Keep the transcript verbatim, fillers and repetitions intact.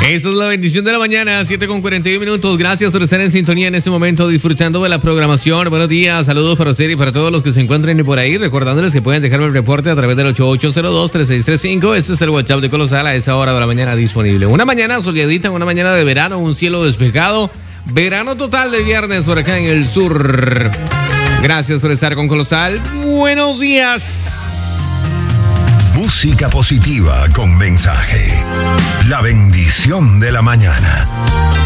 Esa es la bendición de la mañana, siete con cuarenta y uno minutos. Gracias por estar en sintonía en este momento, disfrutando de la programación. Buenos días, saludos para usted y para todos los que se encuentren por ahí. Recordándoles que pueden dejarme el reporte a través del ocho ocho cero dos, tres seis tres cinco. Este es el WhatsApp de Colosal a esa hora de la mañana disponible. Una mañana soleadita, una mañana de verano, un cielo despejado. Verano total de viernes por acá en el sur. Gracias por estar con Colosal. Buenos días. Música positiva con mensaje. La bendición de la mañana.